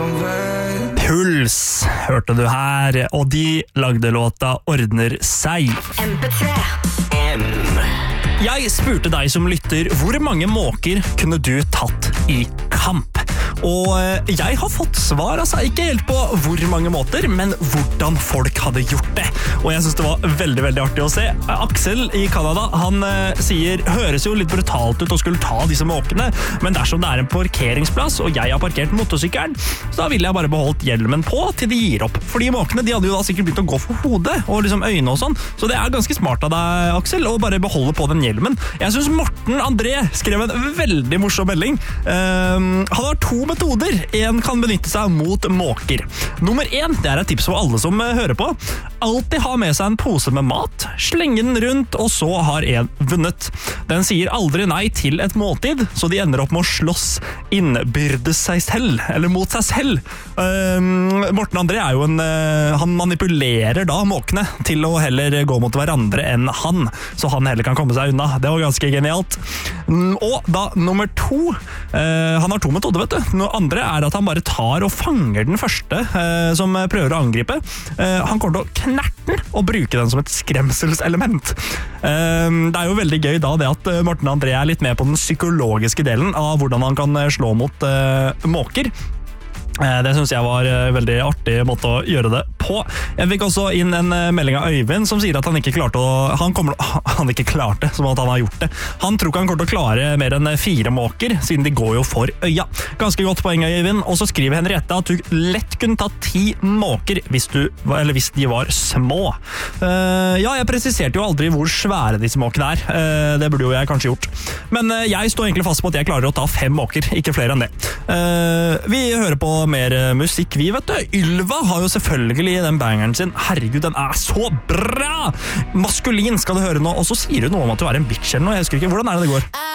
Puls hørte du her, og de lagde låta Ordner seg. MP3 Jeg spurte deg som lytter, hvor mange måker kunne du tatt i kamp? Og jeg har fått svar, altså ikke helt på hvor mange måter, men hvordan folk hadde gjort det. Og jeg synes det var veldig, veldig artig å se. Aksel i Kanada, han sier, høres jo litt brutalt ut å skulle ta disse måkene, men dersom det er en parkeringsplass, og jeg har parkert motorsykkelen, så vil jeg bare beholdt hjelmen på til de gir opp. Fordi måkene, de hadde jo da sikkert begynt å gå for hodet, og liksom øyne og sånn, så det er ganske smart av deg, Aksel, å bare beholde på den hjelmen. Jeg synes Morten André skrev en veldig morsom melding. Han har 2 metoder en kan benytte seg mot måker. Nummer 1, det er et tips for alle som hører på. Alltid ha med seg en pose med mat, slenge den rundt, og så har en vunnet. Den sier aldri nei til et måltid, så de ender opp med å slåss innbyrdes seg selv, eller mot seg selv. Morten André er jo han manipulerer da måkene til å heller gå mot hverandre enn han, så han heller kan komme seg unna. Det var ganske genialt. Og da nummer 2, han har 2 metoder, vet du. Noe andre er at han bare tar og fanger den første som prøver å angripe. Han kommer til å knerte den og bruke den som et skremselselement. Det er jo veldig gøy da det at Morten André er litt med på den psykologiske delen av hvordan han kan slå mot måker. Det synes jeg var en veldig artig måte å gjøre det på. Jeg fikk også inn en melding av Øyvind som sier at han ikke klarte han ikke klarte, som at han har gjort det. Han tror ikke han kommer til å klare mer enn 4 måker, siden de går jo for øya. Ganske godt poeng, Øyvind. Og så skriver Henriette at du lett kunne ta 10 måker hvis de var små. Ja, jeg presiserte jo aldri hvor svære disse måkene er. Det burde jo jeg kanskje gjort. Men jeg står egentlig fast på at jeg klarer å ta 5 måker, ikke flere enn det. Vi hører på mer musikk, vi vet du. Ylva har jo selvfølgelig den bangeren sin. Herregud, den er så bra! Maskulin skal du høre nå, og så sier du noe om at du er en bitch eller noe. Jeg husker ikke, hvordan er det går?